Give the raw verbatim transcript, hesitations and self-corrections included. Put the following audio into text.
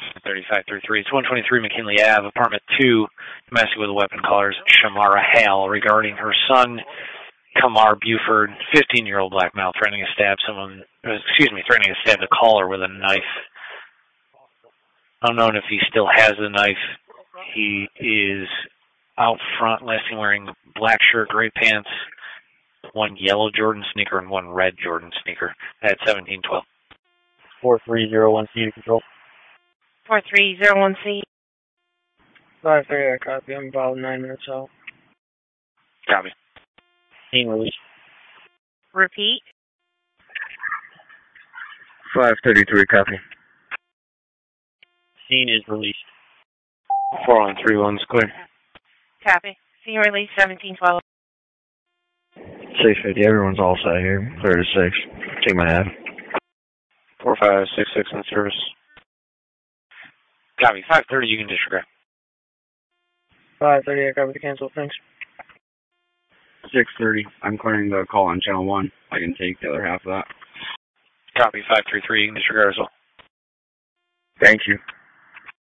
thirty-five thirty-three. It's one twenty-three McKinley Avenue, apartment two, domestic with a weapon. Callers Shamara Hale regarding her son, Kamar Buford, fifteen-year-old black male, threatening to stab someone, excuse me, threatening to stab the caller with a knife. Unknown if he still has the knife. He is out front, last seen wearing black shirt, gray pants, one yellow Jordan sneaker, and one red Jordan sneaker at seventeen twelve. four three zero one C to control. four three zero one C. five three, I copy. I'm about nine minutes out. Copy. Scene release. Repeat. five thirty-three, copy. Scene is released. four one three one is clear. Copy. Scene release seventeen twelve. six fifty, everyone's all set here. Clear to six. Take my half. four five six six in service. Copy. five thirty, you can disregard. five thirty, I copy the cancel. Thanks. six thirty, I'm clearing the call on channel one. I can take the other half of that. Copy. five three three, you can disregard as well. Thank you.